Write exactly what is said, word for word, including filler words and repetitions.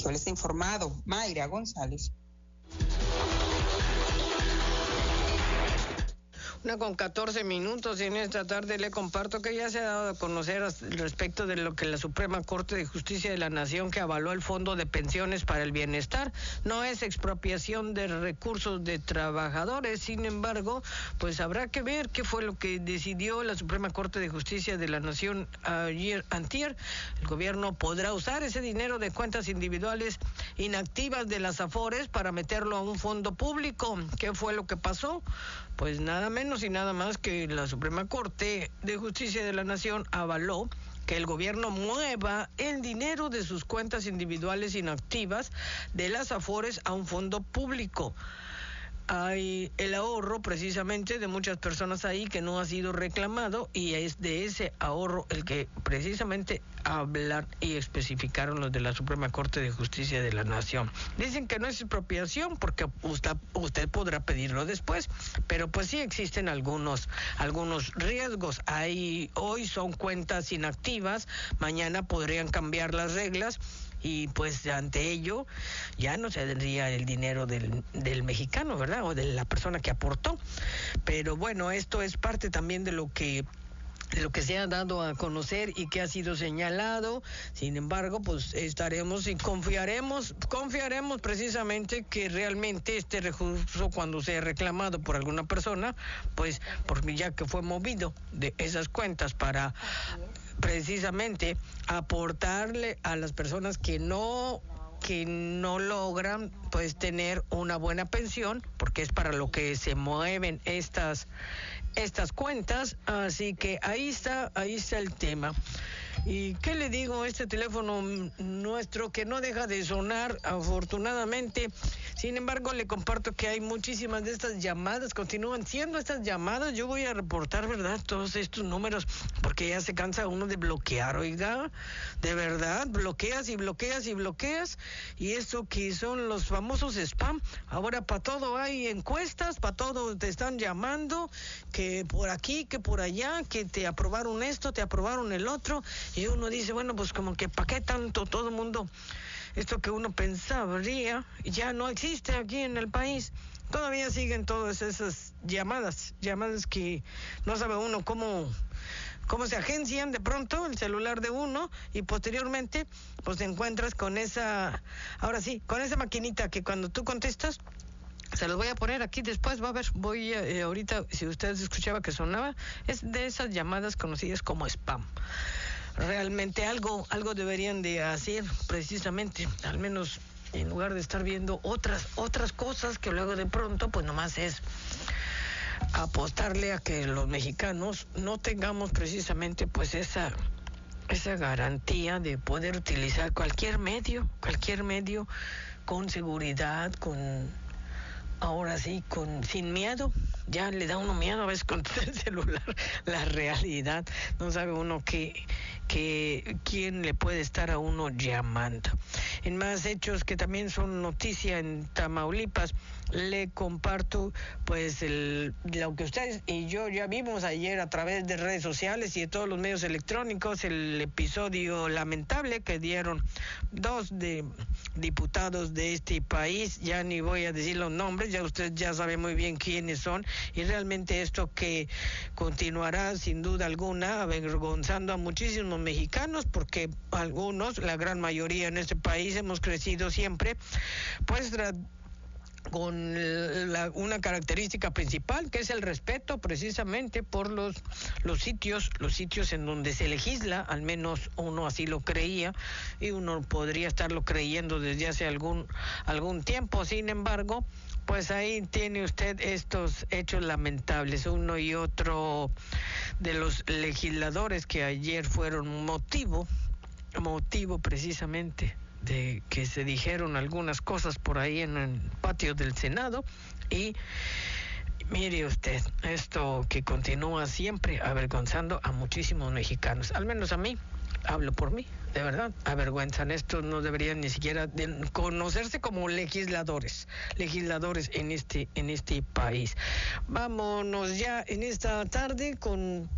Él está informado. Mayra González. Una con catorce minutos, y en esta tarde le comparto que ya se ha dado a conocer respecto de lo que la Suprema Corte de Justicia de la Nación, que avaló el Fondo de Pensiones para el Bienestar, no es expropiación de recursos de trabajadores. Sin embargo, pues habrá que ver qué fue lo que decidió la Suprema Corte de Justicia de la Nación ayer, antier. El gobierno podrá usar ese dinero de cuentas individuales inactivas de las AFORES para meterlo a un fondo público. ¿Qué fue lo que pasó? Pues nada menos y nada más que la Suprema Corte de Justicia de la Nación avaló que el gobierno mueva el dinero de sus cuentas individuales inactivas de las AFORES a un fondo público. Hay el ahorro precisamente de muchas personas ahí que no ha sido reclamado, y es de ese ahorro el que precisamente hablan y especificaron los de la Suprema Corte de Justicia de la Nación. Dicen que no es expropiación porque usted, usted podrá pedirlo después, pero pues sí existen algunos, algunos riesgos. Hay, hoy son cuentas inactivas, mañana podrían cambiar las reglas, y pues ante ello ya no se tendría el dinero del, del mexicano, ¿verdad? O de la persona que aportó. Pero bueno, esto es parte también de lo que de lo que se ha dado a conocer y que ha sido señalado. Sin embargo, pues estaremos y confiaremos, confiaremos precisamente que realmente este recurso, cuando sea reclamado por alguna persona, pues porque ya que fue movido de esas cuentas para precisamente aportarle a las personas que no que no logran pues tener una buena pensión, porque es para lo que se mueven estas estas cuentas. Así que ahí está, ahí está el tema. ¿Y qué le digo? Este teléfono nuestro que no deja de sonar, afortunadamente. Sin embargo, le comparto que hay muchísimas de estas llamadas, continúan siendo estas llamadas. Yo voy a reportar, ¿verdad?, todos estos números, porque ya se cansa uno de bloquear, oiga, de verdad, bloqueas y bloqueas y bloqueas, y esto que son los famosos spam. Ahora para todo hay encuestas, para todo te están llamando, que por aquí, que por allá, que te aprobaron esto, te aprobaron el otro, y uno dice, bueno, pues como que ¿para qué tanto? Todo el mundo, esto que uno pensaría, ya no existe aquí en el país. Todavía siguen todas esas llamadas, llamadas que no sabe uno cómo, cómo se agencian de pronto el celular de uno, y posteriormente pues te encuentras con esa, ahora sí, con esa maquinita que cuando tú contestas, se los voy a poner aquí después, va a ver, voy a, eh, ahorita, si ustedes escuchaba que sonaba, es de esas llamadas conocidas como spam. Realmente algo, algo deberían de hacer precisamente, al menos en lugar de estar viendo otras, otras cosas que luego de pronto pues nomás es apostarle a que los mexicanos no tengamos precisamente pues esa, esa garantía de poder utilizar cualquier medio, cualquier medio con seguridad, con, ahora sí, con, sin miedo. Ya le da uno miedo a veces con el celular, la realidad, no sabe uno qué, que quién le puede estar a uno llamando. En más hechos que también son noticia en Tamaulipas, le comparto pues el, lo que ustedes y yo ya vimos ayer a través de redes sociales y de todos los medios electrónicos, el episodio lamentable que dieron dos de diputados de este país. Ya ni voy a decir los nombres, ya usted ya sabe muy bien quiénes son, y realmente esto que continuará sin duda alguna avergonzando a muchísimos mexicanos, porque algunos, la gran mayoría en este país, hemos crecido siempre pues con la, una característica principal, que es el respeto precisamente por los los sitios, los sitios en donde se legisla, al menos uno así lo creía, y uno podría estarlo creyendo desde hace algún algún tiempo. Sin embargo, pues ahí tiene usted estos hechos lamentables, uno y otro de los legisladores que ayer fueron motivo, motivo precisamente de que se dijeron algunas cosas por ahí en el patio del Senado. Y mire usted, esto que continúa siempre avergonzando a muchísimos mexicanos, al menos a mí, hablo por mí, de verdad, avergüenzan. Estos no deberían ni siquiera de conocerse como legisladores, legisladores en este, en este país. Vámonos ya en esta tarde con